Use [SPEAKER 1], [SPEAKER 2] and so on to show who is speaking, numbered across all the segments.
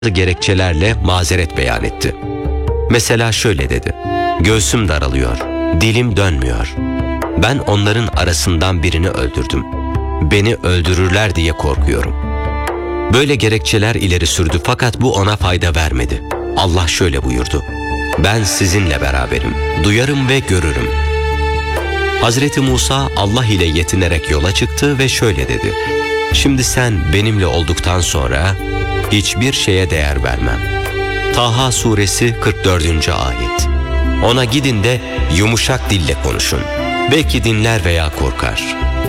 [SPEAKER 1] gerekçelerle mazeret beyan etti. Mesela şöyle dedi: "Göğsüm daralıyor, dilim dönmüyor. Ben onların arasından birini öldürdüm. Beni öldürürler diye korkuyorum." Böyle gerekçeler ileri sürdü fakat bu ona fayda vermedi. Allah şöyle buyurdu: "Ben sizinle beraberim, duyarım ve görürüm." Hazreti Musa Allah ile yetinerek yola çıktı ve şöyle dedi: "Şimdi sen benimle olduktan sonra hiçbir şeye değer vermem." Taha suresi 44. ayet. Ona gidin de yumuşak dille konuşun. Belki dinler veya korkar.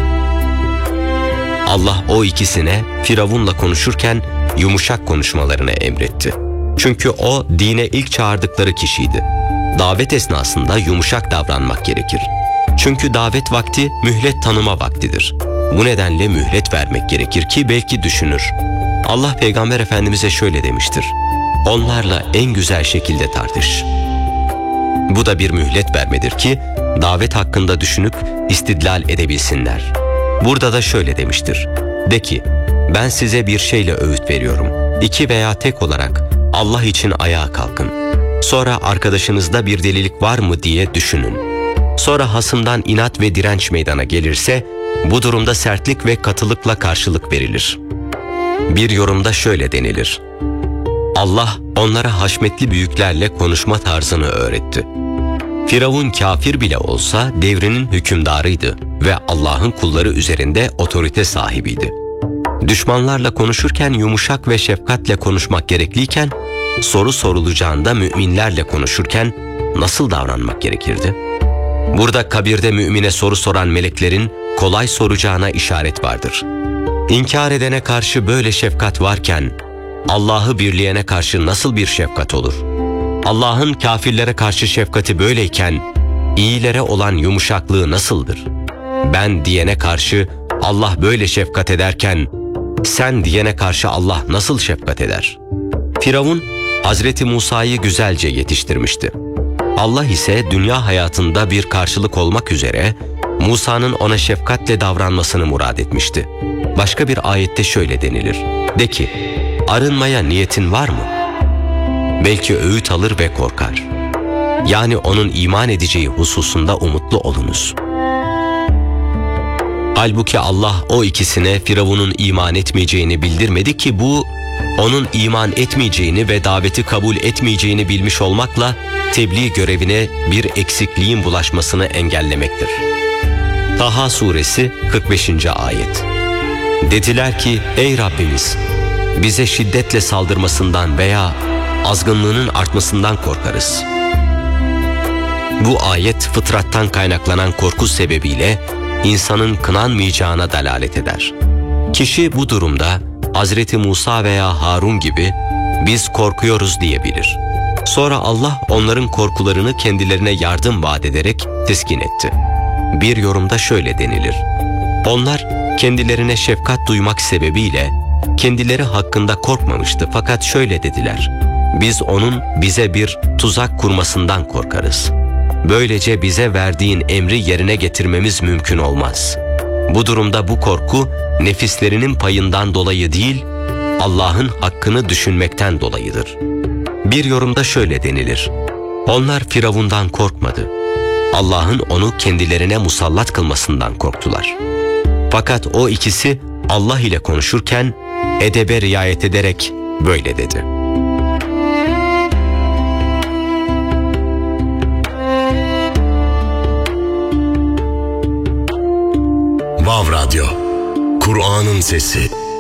[SPEAKER 1] Allah o ikisine Firavun'la konuşurken yumuşak konuşmalarını emretti. Çünkü o dine ilk çağırdıkları kişiydi. Davet esnasında yumuşak davranmak gerekir. Çünkü davet vakti mühlet tanıma vaktidir. Bu nedenle mühlet vermek gerekir ki belki düşünür. Allah Peygamber Efendimiz'e şöyle demiştir: "Onlarla en güzel şekilde tartış." Bu da bir mühlet vermedir ki davet hakkında düşünüp istidlal edebilsinler. Burada da şöyle demiştir: "De ki, ben size bir şeyle öğüt veriyorum. 2 veya tek olarak Allah için ayağa kalkın. Sonra arkadaşınızda bir delilik var mı diye düşünün. Sonra hasımdan inat ve direnç meydana gelirse bu durumda sertlik ve katılıkla karşılık verilir." Bir yorumda şöyle denilir: Allah onlara haşmetli büyüklerle konuşma tarzını öğretti. Firavun kafir bile olsa devrinin hükümdarıydı ve Allah'ın kulları üzerinde otorite sahibiydi. Düşmanlarla konuşurken yumuşak ve şefkatle konuşmak gerekliyken, soru sorulacağında müminlerle konuşurken nasıl davranmak gerekirdi? Burada kabirde mümine soru soran meleklerin kolay soracağına işaret vardır. İnkar edene karşı böyle şefkat varken, Allah'ı birleyene karşı nasıl bir şefkat olur? Allah'ın kafirlere karşı şefkati böyleyken, iyilere olan yumuşaklığı nasıldır? Ben diyene karşı Allah böyle şefkat ederken, sen diyene karşı Allah nasıl şefkat eder? Firavun, Hazreti Musa'yı güzelce yetiştirmişti. Allah ise dünya hayatında bir karşılık olmak üzere, Musa'nın ona şefkatle davranmasını murad etmişti. Başka bir ayette şöyle denilir: "De ki, arınmaya niyetin var mı? Belki öğüt alır ve korkar. Yani onun iman edeceği hususunda umutlu olunuz." Halbuki Allah o ikisine Firavun'un iman etmeyeceğini bildirmedi ki bu, onun iman etmeyeceğini ve daveti kabul etmeyeceğini bilmiş olmakla tebliğ görevine bir eksikliğin bulaşmasını engellemektir. Taha suresi 45. ayet. Dediler ki, "Ey Rabbimiz, bize şiddetle saldırmasından veya azgınlığının artmasından korkarız." Bu ayet fıtrattan kaynaklanan korku sebebiyle insanın kınanmayacağına dalalet eder. Kişi bu durumda Hazreti Musa veya Harun gibi "biz korkuyoruz" diyebilir. Sonra Allah onların korkularını kendilerine yardım vaat ederek teskin etti. Bir yorumda şöyle denilir: onlar kendilerine şefkat duymak sebebiyle kendileri hakkında korkmamıştı fakat şöyle dediler: "Biz onun bize bir tuzak kurmasından korkarız. Böylece bize verdiğin emri yerine getirmemiz mümkün olmaz." Bu durumda bu korku nefislerinin payından dolayı değil, Allah'ın hakkını düşünmekten dolayıdır. Bir yorumda şöyle denilir: onlar Firavun'dan korkmadı. Allah'ın onu kendilerine musallat kılmasından korktular. Fakat o ikisi Allah ile konuşurken edebe riayet ederek böyle dedi:
[SPEAKER 2] Vav Radyo, Kur'an'ın sesi.